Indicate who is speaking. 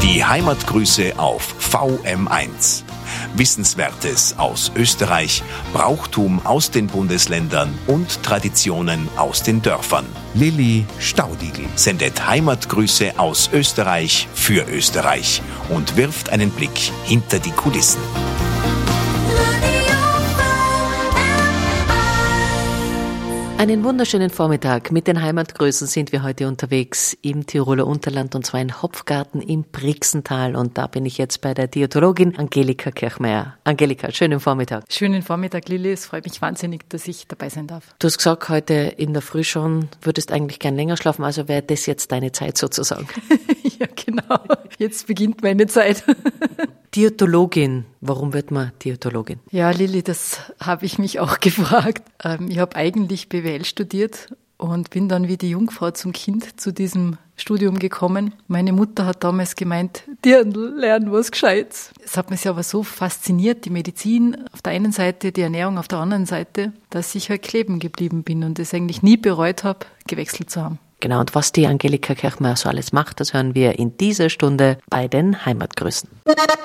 Speaker 1: Die Heimatgrüße auf VM1. Wissenswertes aus Österreich, Brauchtum aus den Bundesländern und Traditionen aus den Dörfern. Lilly Staudigl sendet Heimatgrüße aus Österreich für Österreich und wirft einen Blick hinter die Kulissen.
Speaker 2: Einen wunderschönen Vormittag. Mit den Heimatgrüßen sind wir heute unterwegs im Tiroler Unterland und zwar in Hopfgarten im Brixental. Und da bin ich jetzt bei der Diätologin Angelika Kirchmeier. Angelika, schönen Vormittag.
Speaker 3: Schönen Vormittag, Lilly. Es freut mich wahnsinnig, dass ich dabei sein darf.
Speaker 2: Du hast gesagt, heute in der Früh schon, würdest eigentlich gern länger schlafen, also wäre das jetzt deine Zeit sozusagen.
Speaker 3: Ja, genau. Jetzt beginnt meine Zeit.
Speaker 2: Diätologin. Warum wird man Diätologin?
Speaker 3: Ja, Lilly, das habe ich mich auch gefragt. Ich habe eigentlich BWL studiert und bin dann wie die Jungfrau zum Kind zu diesem Studium gekommen. Meine Mutter hat damals gemeint, Dirndl, lernen was Gescheites. Es hat mich aber so fasziniert, die Medizin auf der einen Seite, die Ernährung auf der anderen Seite, dass ich halt kleben geblieben bin und es eigentlich nie bereut habe, gewechselt zu haben.
Speaker 2: Genau, und was die Angelika Kirchmeier so alles macht, das hören wir in dieser Stunde bei den Heimatgrüßen.